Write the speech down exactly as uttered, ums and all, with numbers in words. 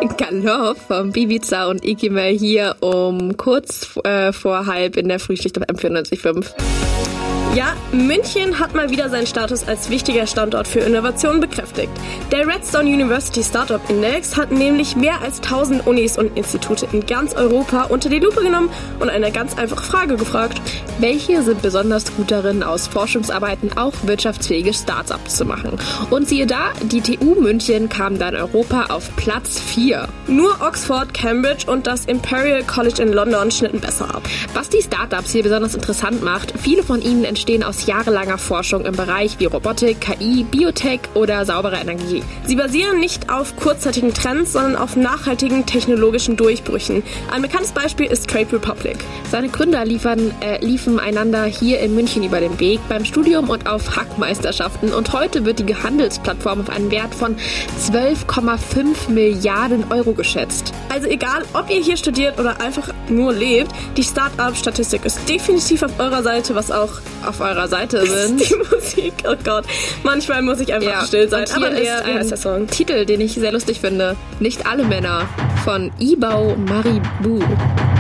Hallo vom Bibiza und Ikimel hier um kurz äh, vor halb in der Frühschicht auf M vierundneunzig Komma fünf. Ja, München hat mal wieder seinen Status als wichtiger Standort für Innovation bekräftigt. Der Redstone University Startup Index hat nämlich mehr als tausend Unis und Institute in ganz Europa unter die Lupe genommen und eine ganz einfache Frage gefragt. Welche sind besonders gut darin, aus Forschungsarbeiten auch wirtschaftsfähige Startups zu machen? Und siehe da, die T U München kam dann Europa auf Platz vier. Nur Oxford, Cambridge und das Imperial College in London schnitten besser ab. Was die Startups hier besonders interessant macht, viele von ihnen entstehen stehen aus jahrelanger Forschung im Bereich wie Robotik, K I, Biotech oder saubere Energie. Sie basieren nicht auf kurzzeitigen Trends, sondern auf nachhaltigen technologischen Durchbrüchen. Ein bekanntes Beispiel ist Trade Republic. Seine Gründer liefern, äh, liefen einander hier in München über den Weg, beim Studium und auf Hackmeisterschaften. Und heute wird die Handelsplattform auf einen Wert von zwölf Komma fünf Milliarden Euro geschätzt. Also egal, ob ihr hier studiert oder einfach nur lebt, die Start-up-Statistik ist definitiv auf eurer Seite, was auch auf eurer Seite sind. Die Musik, oh Gott. Manchmal muss ich einfach ja, still sein. Und hier aber ist ein ist Song. Titel, den ich sehr lustig finde. Nicht alle Männer von Ibao Maribu.